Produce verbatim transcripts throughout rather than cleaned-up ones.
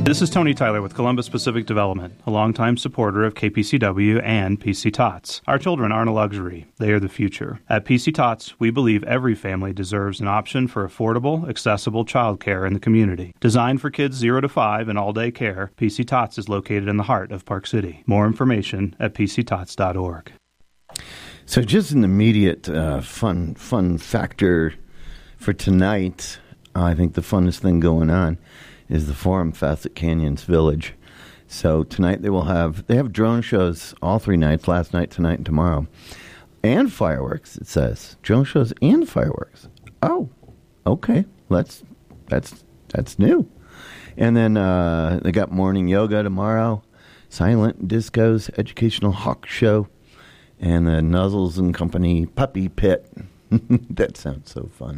This is Tony Tyler with Columbus Pacific Development, a longtime supporter of K P C W and P C Tots. Our children aren't a luxury. They are the future. At P C Tots, we believe every family deserves an option for affordable, accessible childcare in the community. Designed for kids zero to five and all-day care, P C Tots is located in the heart of Park City. More information at p c tots dot org. So just an immediate uh, fun fun factor for tonight, I think the funnest thing going on is the Forum Fest at Canyons Village. So tonight they will have, they have drone shows all three nights, last night, tonight, and tomorrow. And fireworks, it says. Drone shows and fireworks. Oh, okay. That's, that's, that's new. And then uh, they got morning yoga tomorrow, silent discos, educational hawk show, and the Nuzzles and Company puppy pit. That sounds so fun.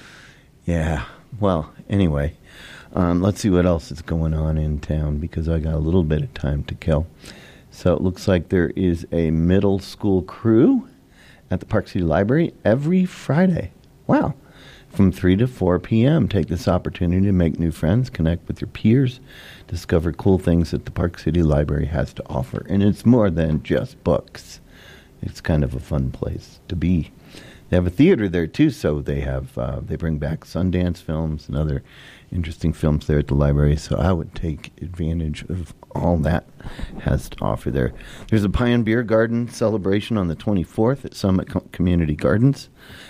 Yeah. Well, anyway. Um, let's see what else is going on in town because I got a little bit of time to kill. So it looks like there is a middle school crew at the Park City Library every Friday. Wow. From three to four p.m. Take this opportunity to make new friends, connect with your peers, discover cool things that the Park City Library has to offer. And it's more than just books. It's kind of a fun place to be. They have a theater there, too, so they have uh, they bring back Sundance films and other interesting films there at the library, so I would take advantage of all that has to offer there. There's a Pie and Beer Garden celebration on the twenty-fourth at Summit Com- Community Gardens.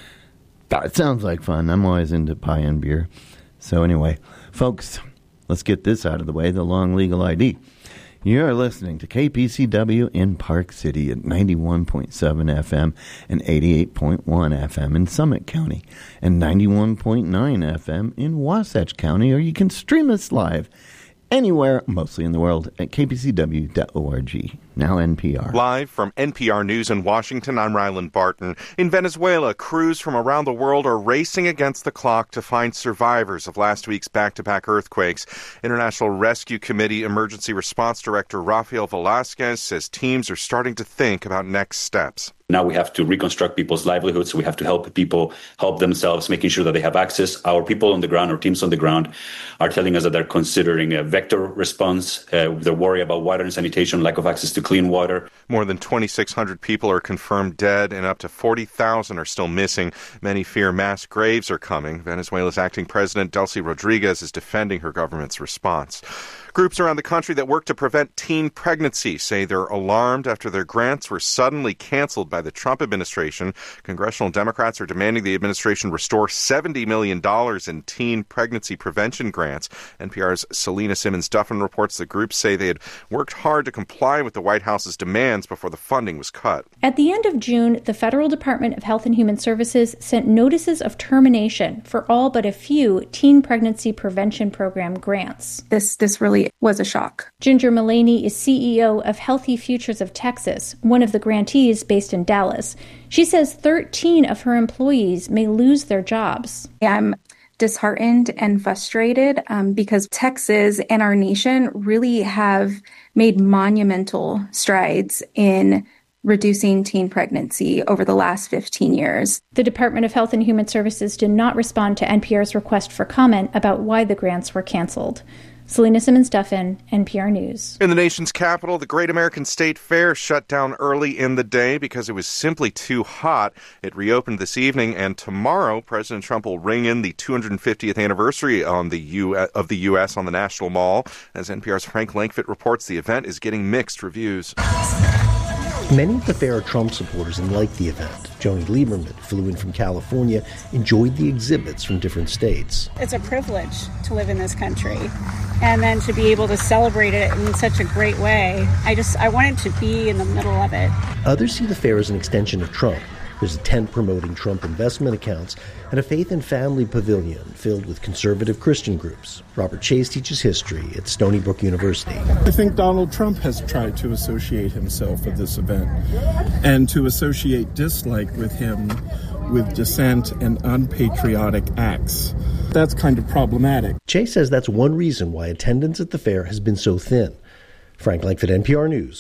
That sounds like fun. I'm always into pie and beer. So anyway, folks, let's get this out of the way, the long legal I D. You're listening to K P C W in Park City at ninety-one point seven F M and eighty-eight point one F M in Summit County and ninety-one point nine F M in Wasatch County, or you can stream us live anywhere, mostly in the world, at k p c w dot org. Now N P R. Live from N P R News in Washington, I'm Ryland Barton. In Venezuela, crews from around the world are racing against the clock to find survivors of last week's back-to-back earthquakes. International Rescue Committee Emergency Response Director Rafael Velasquez says teams are starting to think about next steps. Now we have to reconstruct people's livelihoods. We have to help people help themselves, making sure that they have access. Our people on the ground, our teams on the ground, are telling us that they're considering a vector response. Uh, they're worried about water and sanitation, lack of access to clean water. More than twenty-six hundred people are confirmed dead and up to forty thousand are still missing. Many fear mass graves are coming. Venezuela's acting president, Delcy Rodriguez, is defending her government's response. Groups around the country that work to prevent teen pregnancy say they're alarmed after their grants were suddenly canceled by the Trump administration. Congressional Democrats are demanding the administration restore seventy million dollars in teen pregnancy prevention grants. N P R's Selena Simmons-Duffin reports the groups say they had worked hard to comply with the White House's demands before the funding was cut. At the end of June, the Federal Department of Health and Human Services sent notices of termination for all but a few teen pregnancy prevention program grants. This, this really was a shock. Ginger Mullaney is C E O of Healthy Futures of Texas, one of the grantees based in Dallas. She says thirteen of her employees may lose their jobs. I'm disheartened and frustrated um, because Texas and our nation really have made monumental strides in reducing teen pregnancy over the last fifteen years. The Department of Health and Human Services did not respond to N P R's request for comment about why the grants were canceled. Selena Simmons-Duffin, N P R News. In the nation's capital, the Great American State Fair shut down early in the day because it was simply too hot. It reopened this evening, and tomorrow, President Trump will ring in the two hundred fiftieth anniversary on the U S, of the U S on the National Mall. As N P R's Frank Langfitt reports, the event is getting mixed reviews. Many of the fair are Trump supporters and liked the event. Joni Lieberman flew in from California, enjoyed the exhibits from different states. It's a privilege to live in this country, and then to be able to celebrate it in such a great way. I just, I wanted to be in the middle of it. Others see the fair as an extension of Trump. There's a tent promoting Trump investment accounts and a faith and family pavilion filled with conservative Christian groups. Robert Chase teaches history at Stony Brook University. I think Donald Trump has tried to associate himself with this event and to associate dislike with him with dissent and unpatriotic acts. That's kind of problematic. Chase says that's one reason why attendance at the fair has been so thin. Frank Langfitt, N P R News,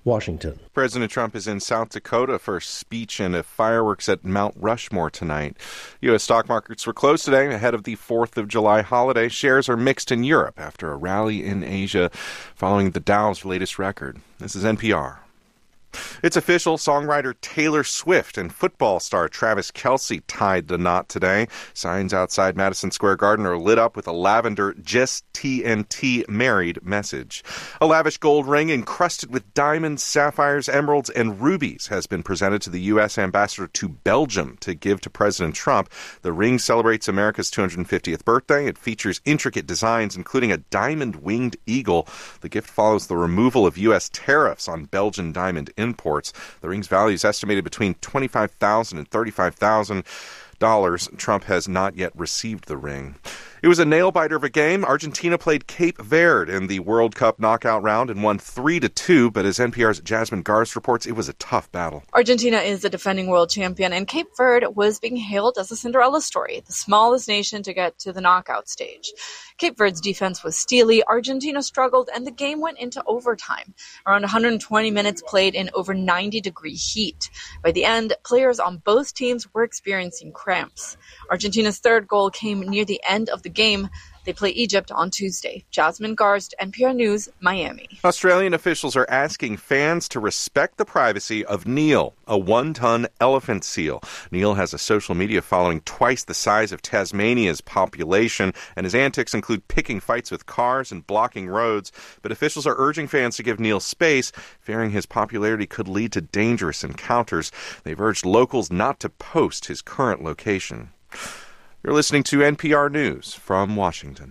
Washington. President Trump is in South Dakota for a speech and a fireworks at Mount Rushmore tonight. U S stock markets were closed today ahead of the fourth of July holiday. Shares are mixed in Europe after a rally in Asia following the Dow's latest record. This is N P R. It's official. Songwriter Taylor Swift and football star Travis Kelce tied the knot today. Signs outside Madison Square Garden are lit up with a lavender "Just T N T Married" message. A lavish gold ring encrusted with diamonds, sapphires, emeralds, and rubies has been presented to the U S ambassador to Belgium to give to President Trump. The ring celebrates America's two hundred fiftieth birthday. It features intricate designs, including a diamond-winged eagle. The gift follows the removal of U S tariffs on Belgian diamond imports. The ring's value is estimated between twenty-five thousand dollars and thirty-five thousand dollars. Trump has not yet received the ring. It was a nail-biter of a game. Argentina played Cape Verde in the World Cup knockout round and won three to two, but as N P R's Jasmine Garst reports, it was a tough battle. Argentina is the defending world champion, and Cape Verde was being hailed as a Cinderella story, the smallest nation to get to the knockout stage. Cape Verde's defense was steely, Argentina struggled, and the game went into overtime. Around one hundred twenty minutes played in over ninety degree heat. By the end, players on both teams were experiencing cramps. Argentina's third goal came near the end of the game. They play Egypt on Tuesday. Jasmine Garst, N P R News, Miami. Australian officials are asking fans to respect the privacy of Neil, a one-ton elephant seal. Neil has a social media following twice the size of Tasmania's population, and his antics include picking fights with cars and blocking roads. But officials are urging fans to give Neil space, fearing his popularity could lead to dangerous encounters. They've urged locals not to post his current location. You're listening to N P R News from Washington.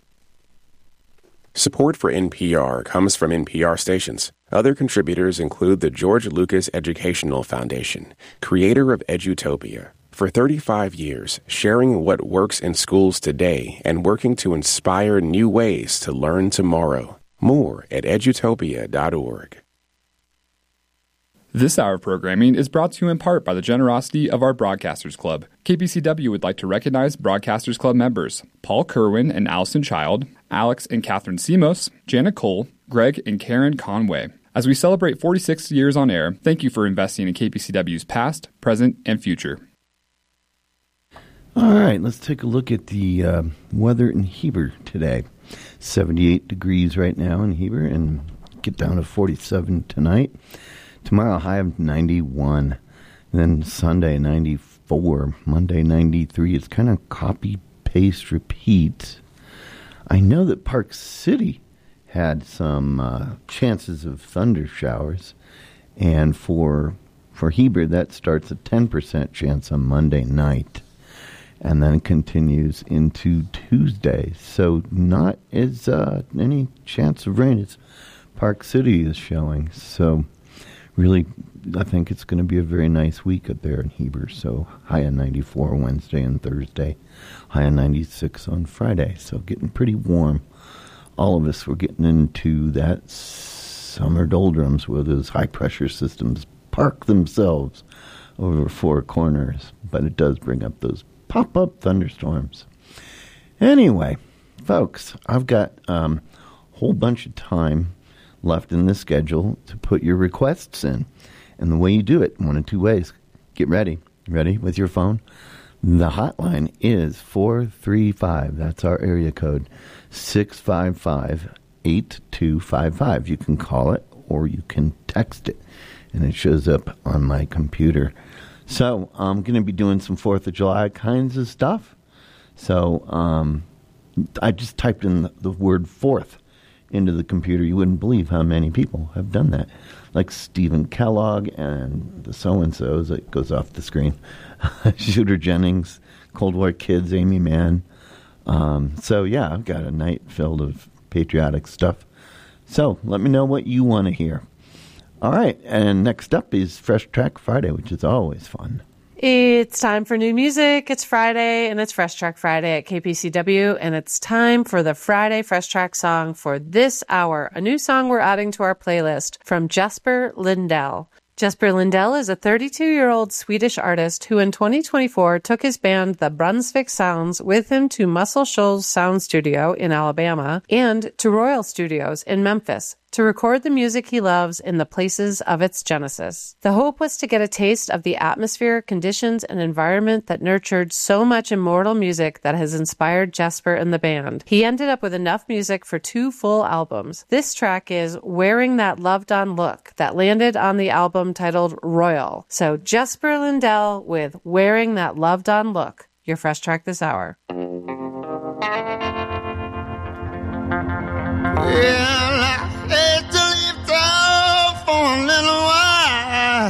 Support for N P R comes from N P R stations. Other contributors include the George Lucas Educational Foundation, creator of Edutopia. For thirty-five years, sharing what works in schools today and working to inspire new ways to learn tomorrow. More at edutopia dot org. This hour of programming is brought to you in part by the generosity of our Broadcasters Club. K P C W would like to recognize Broadcasters Club members Paul Kerwin and Allison Child, Alex and Catherine Simos, Janet Cole, Greg and Karen Conway. As we celebrate forty-six years on air, thank you for investing in K P C W's past, present, and future. All right, let's take a look at the uh, weather in Heber today. seventy-eight degrees right now in Heber and get down to forty-seven tonight. Tomorrow, high of ninety-one. Then Sunday, ninety-four. Monday, ninety-three. It's kind of copy, paste, repeat. I know that Park City had some uh, chances of thunder showers. And for for Heber, that starts a ten percent chance on Monday night. And then continues into Tuesday. So not as uh, any chance of rain as Park City is showing. So really, I think it's going to be a very nice week up there in Heber. So high of ninety-four Wednesday and Thursday, high of ninety-six on Friday. So getting pretty warm. All of us were getting into that summer doldrums where those high-pressure systems park themselves over four corners. But it does bring up those pop-up thunderstorms. Anyway, folks, I've got um, a whole bunch of time left in this schedule to put your requests in. And the way you do it, one of two ways. Get ready. Ready with your phone? The hotline is four three five. That's our area code. six five five, eight two five five. You can call it or you can text it. And it shows up on my computer. So I'm going to be doing some fourth of July kinds of stuff. So um, I just typed in the, the word fourth into the computer. You wouldn't believe how many people have done that. Like Stephen Kellogg and the so-and-sos. It goes off the screen. Shooter Jennings, Cold War Kids, Amy Mann. Um, so, yeah, I've got a night filled of patriotic stuff. So let me know what you want to hear. All right, and next up is Fresh Track Friday, which is always fun. It's time for new music. It's Friday, and it's Fresh Track Friday at K P C W, and it's time for the Friday Fresh Track song for this hour, a new song we're adding to our playlist from Jesper Lindell. Jesper Lindell is a thirty-two-year-old Swedish artist who in twenty twenty-four took his band The Brunswick Sounds with him to Muscle Shoals Sound Studio in Alabama and to Royal Studios in Memphis to record the music he loves in the places of its genesis. The hope was to get a taste of the atmosphere, conditions, and environment that nurtured so much immortal music that has inspired Jesper and the band. He ended up with enough music for two full albums. This track is Wearing That Loved On Look that landed on the album titled Royal. So Jesper Lindell with Wearing That Loved On Look, your Fresh Track this hour. Yeah.